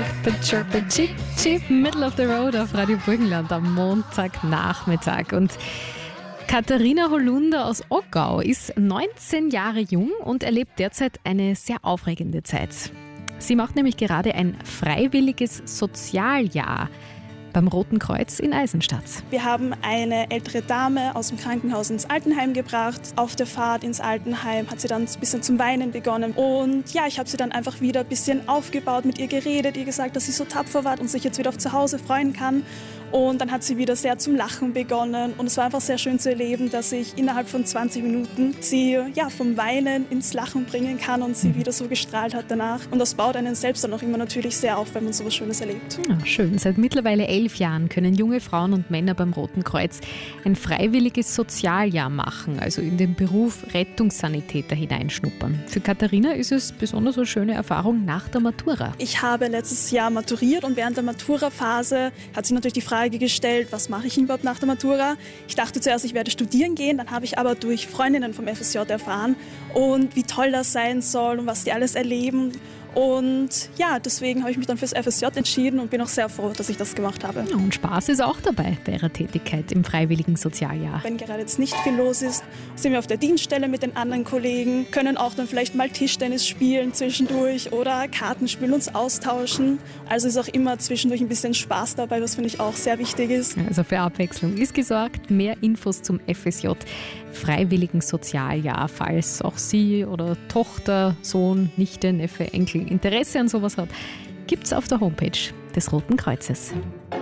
Chirp, Chip, Chip, Middle of the Road auf Radio Burgenland am Montagnachmittag. Und Katharina Holunder aus Oggau ist 19 Jahre jung und erlebt derzeit eine sehr aufregende Zeit. Sie macht nämlich gerade ein freiwilliges Sozialjahr beim Roten Kreuz in Eisenstadt. Wir haben eine ältere Dame aus dem Krankenhaus ins Altenheim gebracht. Auf der Fahrt ins Altenheim hat sie dann ein bisschen zum Weinen begonnen. Und ja, ich habe sie dann einfach wieder ein bisschen aufgebaut, mit ihr geredet, ihr gesagt, dass sie so tapfer war und sich jetzt wieder auf zu Hause freuen kann. Und dann hat sie wieder sehr zum Lachen begonnen. Und es war einfach sehr schön zu erleben, dass ich innerhalb von 20 Minuten sie vom Weinen ins Lachen bringen kann und sie wieder so gestrahlt hat danach. Und das baut einen selbst dann auch immer natürlich sehr auf, wenn man so etwas Schönes erlebt. Ja, schön. Seit mittlerweile 11 Jahren können junge Frauen und Männer beim Roten Kreuz ein freiwilliges Sozialjahr machen, also in den Beruf Rettungssanitäter hineinschnuppern. Für Katharina ist es besonders eine schöne Erfahrung nach der Matura. Ich habe letztes Jahr maturiert und während der Matura-Phase hat sich natürlich die Frage gestellt, was mache ich überhaupt nach der Matura? Ich dachte zuerst, ich werde studieren gehen, dann habe ich aber durch Freundinnen vom FSJ erfahren und wie toll das sein soll und was die alles erleben. Und ja, deswegen habe ich mich dann fürs FSJ entschieden und bin auch sehr froh, dass ich das gemacht habe. Und Spaß ist auch dabei bei ihrer Tätigkeit im freiwilligen Sozialjahr. Wenn gerade jetzt nicht viel los ist, sind wir auf der Dienststelle mit den anderen Kollegen, können auch dann vielleicht mal Tischtennis spielen zwischendurch oder Karten spielen, uns austauschen. Also ist auch immer zwischendurch ein bisschen Spaß dabei, was finde ich auch sehr wichtig ist. Also für Abwechslung ist gesorgt. Mehr Infos zum FSJ freiwilligen Sozialjahr, falls auch Sie oder Tochter, Sohn, Nichte, Neffe, Enkel Interesse an sowas hat, gibt's auf der Homepage des Roten Kreuzes.